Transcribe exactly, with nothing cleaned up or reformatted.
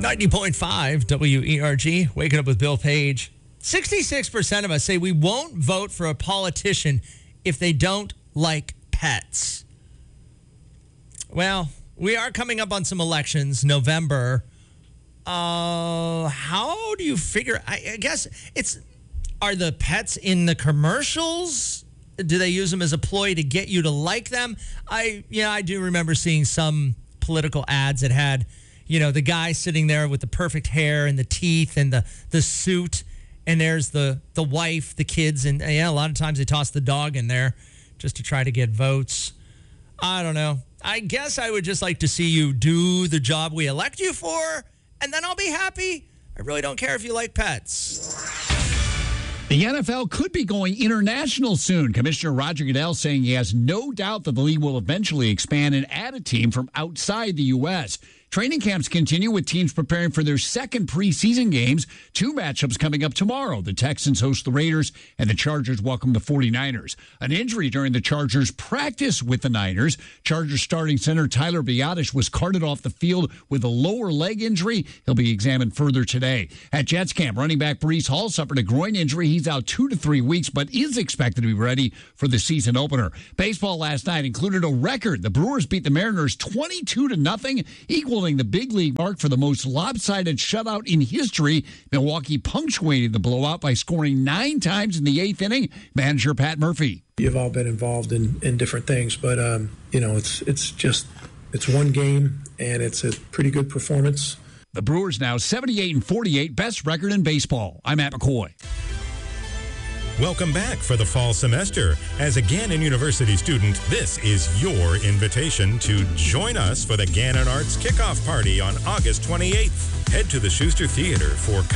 ninety point five W E R G, waking up with Bill Page. sixty-six percent of us say we won't vote for a politician if they don't like pets. Well, we are coming up on some elections, November. Uh, how do you figure? I, I guess it's, are the pets in the commercials? Do they use them as a ploy to get you to like them? I, yeah, I do remember seeing some political ads that had, you know, the guy sitting there with the perfect hair and the teeth and the, the suit. And there's the, the wife, the kids. And yeah, a lot of times they toss the dog in there just to try to get votes. I don't know. I guess I would just like to see you do the job we elect you for, and then I'll be happy. I really don't care if you like pets. The N F L could be going international soon. Commissioner Roger Goodell saying he has no doubt that the league will eventually expand and add a team from outside the U S Training camps continue with teams preparing for their second preseason games. Two matchups coming up tomorrow. The Texans host the Raiders, and the Chargers welcome the forty-niners. An injury during the Chargers' practice with the Niners. Chargers starting center Tyler Biadasz was carted off the field with a lower leg injury. He'll be examined further today. At Jets camp, running back Breece Hall suffered a groin injury. He's out two to three weeks, but is expected to be ready for the season opener. Baseball last night included a record. The Brewers beat the Mariners twenty-two to nothing, equal the big league mark for the most lopsided shutout in history. Milwaukee punctuated the blowout by scoring nine times in the eighth inning. Manager Pat Murphy. You've all been involved in, in different things, but um, you know, it's it's just it's one game and it's a pretty good performance. The Brewers now seventy-eight and forty-eight, best record in baseball. I'm Matt McCoy. Welcome back for the fall semester. As a Gannon University student, this is your invitation to join us for the Gannon Arts Kickoff Party on August twenty-eighth. Head to the Schuster Theater for